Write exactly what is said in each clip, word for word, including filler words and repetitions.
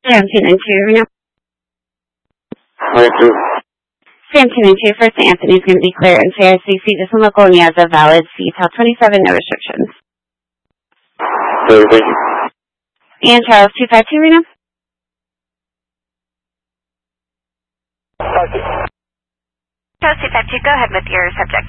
Sam two nine two, Reno. Thank you. Sam two nine two, First Anthony is going to be clear and say I C C this one local and he has a valid C T A L twenty-seven, no restrictions. Okay, thank you. And Charles two five two, Reno. Charles two five two, go ahead with your subject.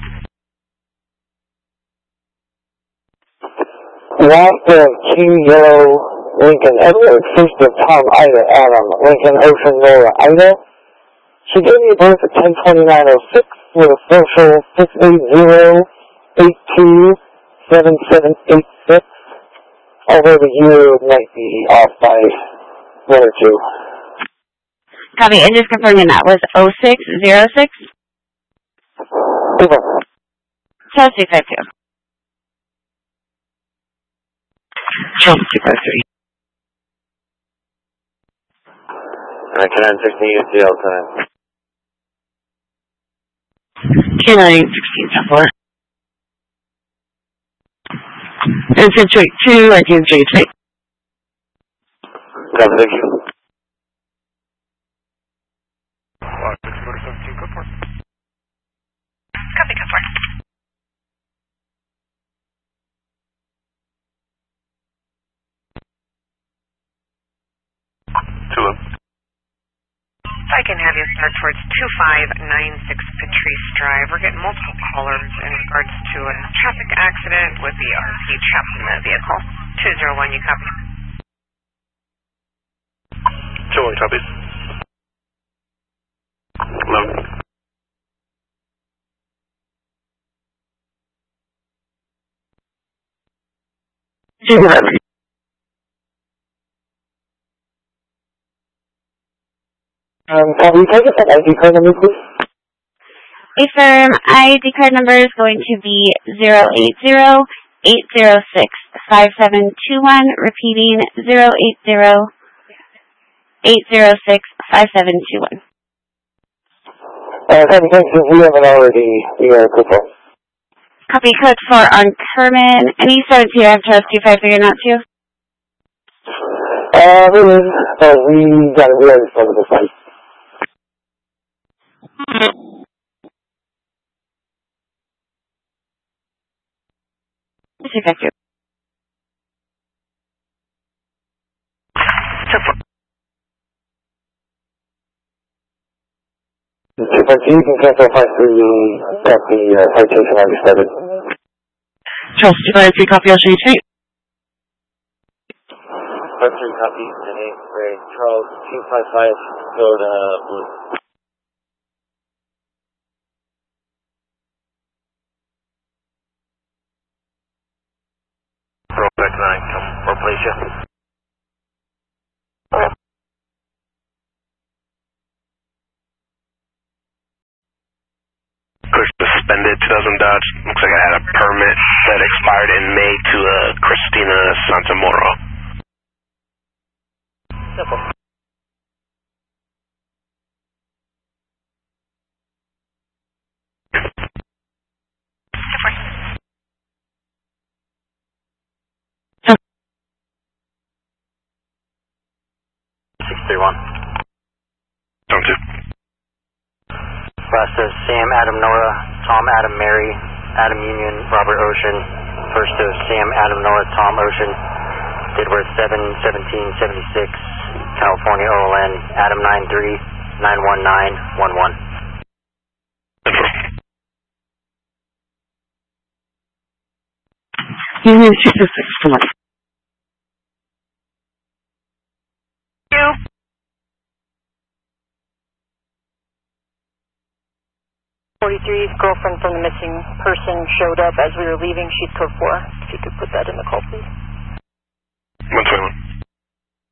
Last of King Yellow Lincoln Edward, first of Tom Ida Adam Lincoln Ocean Nora Ida. She gave me birth at ten twenty-nine oh six with a social six eight zero eight two seven seven eight six, although the year might be off by one or two. Copy, and just confirming that was oh six oh six? Over. Charles two five two. Charles two five three. Uh, can I sixteen use the alternate? K nine sixteen ten four. And situate two, I can J three. God, thank you. Copy, go for it. Two up. If I can have you start towards two five nine six Patrice Drive. We're getting multiple callers in regards to a traffic accident with the R P trapped in the vehicle. two zero one, you copy? two one copies. Hello. eleven. Um, can we take it that I D card number, please? Affirm, I D card number is going to be zero eight zero eight zero six five seven two one, repeating zero eight zero eight zero six five seven two one. Uh, thank you, thank you. We haven't already, we are coupon. Copy code four on Kerman. Any seven two, I have Charles two five three or not two? Uh, we did. Oh, we got it. We already started the fight. two five two. So for If I see you can cancel five three, got the uh, citation already started. Charles two five three, copy, I'll show you three. five three copy, and eight, great. Charles two five five, go to blue. Roll back nine, come replace you. Suspended two thousand Dodge. Looks like I had a permit that expired in May to uh, Christina Santamoro. Simple. six three one. Don't do. Last of Sam, Adam, Nora, Tom, Adam, Mary, Adam, Union, Robert, Ocean. First of Sam, Adam, Nora, Tom, Ocean. Date of birth seven seventeen seventy-six, California, O L N, Adam nine three nine one nine one one. Union two two six, come on. you. forty-three, girlfriend from the missing person showed up as we were leaving. She's code four. If you could put that in the call, please. one twenty-one.